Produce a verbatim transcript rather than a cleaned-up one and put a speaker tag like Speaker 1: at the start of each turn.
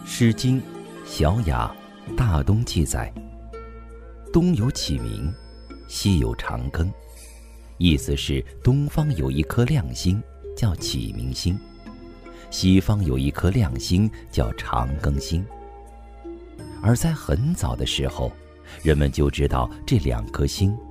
Speaker 1: 诗经·小雅·大东记载：东有启明，西有长庚。意思是东方有一颗亮星叫启明星，西方有一颗亮星叫长庚星。而在很早的时候，人们就知道这两颗星